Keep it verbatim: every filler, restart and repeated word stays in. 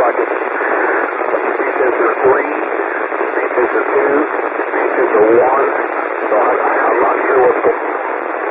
like it's Pacer three, Pacer two, Pacer one, so I, I'm not sure what's going on.